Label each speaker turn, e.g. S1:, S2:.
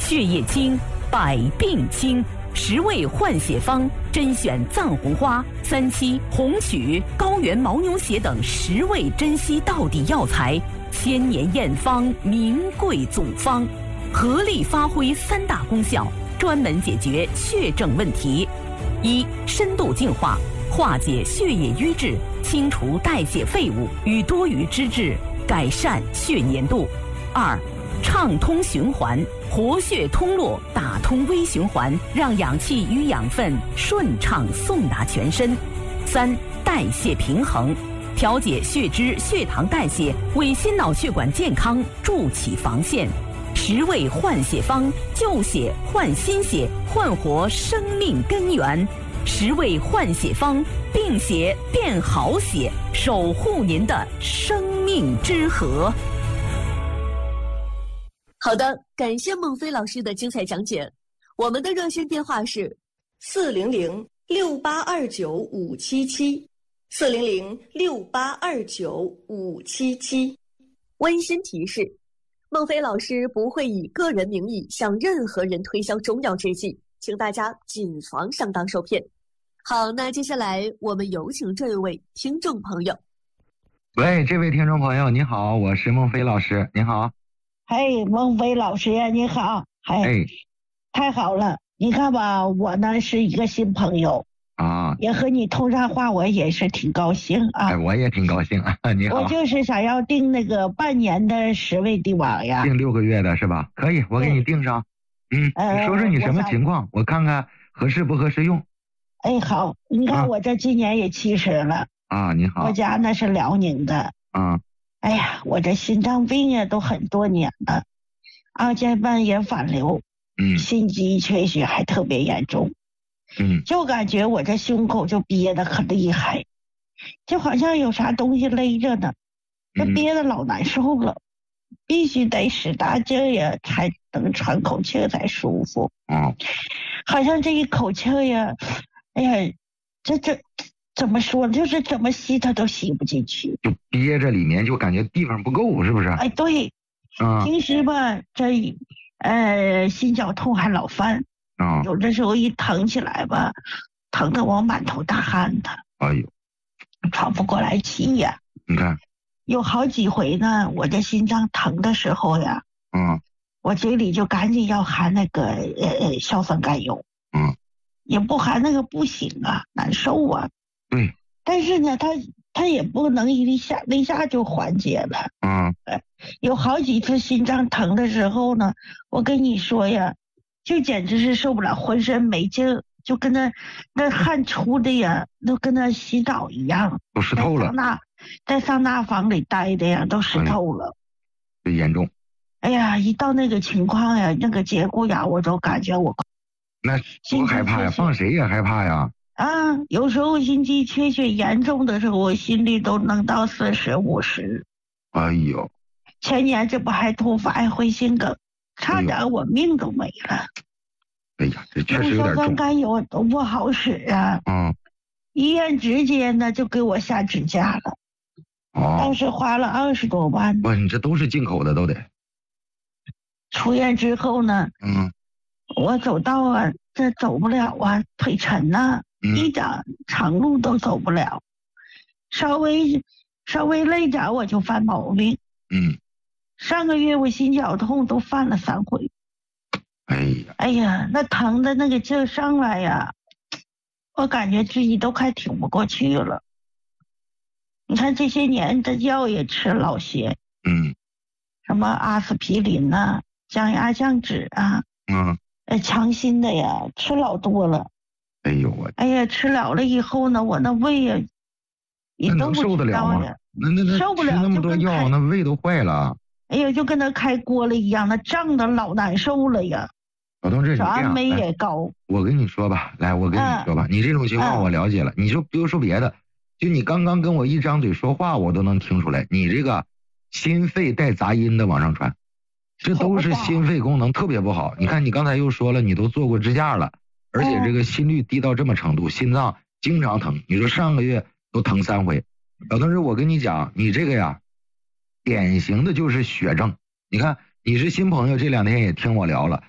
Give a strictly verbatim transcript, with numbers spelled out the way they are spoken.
S1: 血液清，百病清。十味换血方甄选藏红花、三七、红曲、高原牦牛血等十味珍稀到底药材，千年验方，名贵总方，合力发挥三大功效，专门解决血症问题：一、深度净化，化解血液瘀滞，清除代谢废物与多余脂质，改善血粘度；二、畅通循环，活血通络，打通微循环，让氧气与养分顺畅送达全身；三、代谢平衡，调节血脂、血糖代谢，为心脑血管健康筑起防线。十味换血方，旧血换新血，焕活生命根源。十味换血方，病血变好血，守护您的生命之河。
S2: 好的，感谢孟非老师的精彩讲解。我们的热线电话是四零零六八二九五七七，四零零六八二九五七七。温馨提示：孟非老师不会以个人名义向任何人推销中药制剂，请大家谨防上当受骗。好，那接下来我们有请这位听众朋友。
S3: 喂，这位听众朋友，你好，我是孟非老师，你好。
S4: 嘿，孟非老师呀，你好！哎，
S3: 哎，
S4: 太好了！你看吧，我呢是一个新朋友
S3: 啊，
S4: 也和你通上话，我也是挺高兴啊。
S3: 哎，我也挺高兴啊。你好，
S4: 我就是想要订那个半年的十味地网呀，
S3: 订六个月的是吧？可以，我给你订上。嗯，
S4: 呃、
S3: 你说说你什么情况，我, 我看看合适不合适用。
S4: 哎，好，你看我这今年也七十了
S3: 啊。你好，
S4: 我家那是辽宁的
S3: 啊。
S4: 哎呀，我这心脏病呀都很多年了，二尖瓣炎反流，
S3: 嗯，
S4: 心肌缺血还特别严重，
S3: 嗯，
S4: 就感觉我这胸口就憋得可厉害，就好像有啥东西勒着呢，这憋得老难受了，嗯、必须得使大劲呀才能喘口气才舒服。
S3: 嗯，
S4: 好像这一口气呀，哎呀，这这。怎么说，就是怎么吸它都吸不进去，
S3: 就憋着里面，就感觉地方不够，是不是？
S4: 哎，对，
S3: 啊，
S4: 平时吧，这呃心绞痛还老犯，
S3: 啊，
S4: 有的时候一疼起来吧，疼得我满头大汗的，
S3: 哎呦，
S4: 喘不过来气呀。
S3: 你看，
S4: 有好几回呢，我这心脏疼的时候呀，
S3: 嗯，
S4: 我嘴里就赶紧要含那个呃硝酸甘油，
S3: 嗯，
S4: 也不含那个不行啊，难受啊。
S3: 对，
S4: 但是呢，他他也不能一下一下就缓解了。
S3: 嗯，
S4: 有好几次心脏疼的时候呢，我跟你说呀，就简直是受不了，浑身没劲儿，就跟那那汗出的呀，都跟那洗澡一样，
S3: 都湿透了。在
S4: 桑拿在桑拿房里待的呀，都湿透了，
S3: 这、哎、严重。
S4: 哎呀，一到那个情况呀，那个节骨眼，我都感觉我
S3: 那多害怕呀，放谁也害怕呀。
S4: 啊，有时候心肌缺血严重的时候，我心率都能到四十五十。
S3: 哎呦，
S4: 前年这不还突发爱灰心梗，差点我命都没了。
S3: 哎呀，这确实有点重。硝
S4: 酸甘油都不好使啊。
S3: 嗯。
S4: 医院直接呢就给我下支架了。哦。当时花了二十多万。
S3: 哇，你这都是进口的，都得。
S4: 出院之后呢，
S3: 嗯，
S4: 我走道啊，这走不了啊，腿沉呐、啊。
S3: 嗯、
S4: 一点长路都走不了，稍微稍微累点我就犯毛病。
S3: 嗯，
S4: 上个月我心绞痛都犯了三回。
S3: 哎呀，
S4: 哎呀，那疼的那个劲上来呀，我感觉自己都快挺不过去了。你看这些年这药也吃老些，
S3: 嗯，
S4: 什么阿司匹林啊、降压降脂啊，
S3: 嗯，
S4: 呃，强心的呀，吃老多了。
S3: 哎呦我！
S4: 哎呀，吃了了以后呢，我那胃呀，
S3: 你能受得了吗？那那那
S4: 受不了，
S3: 吃那么多药，那胃都坏了。
S4: 哎呀，就跟那开锅了一样，那胀的老难受了呀。
S3: 老同志，你这样，
S4: 安酶也高。
S3: 我跟你说吧，来，我跟你说吧，嗯、你这种情况我了解了。嗯、你就不用说别的，就你刚刚跟我一张嘴说话，我都能听出来，你这个心肺带杂音的往上传，这都是心肺功能特别不好。你看，你刚才又说了，你都做过支架了。而且这个心率低到这么程度，心脏经常疼。你说上个月都疼三回，老同志，我跟你讲，你这个呀，典型的就是血症。你看，你是新朋友，这两天也听我聊了，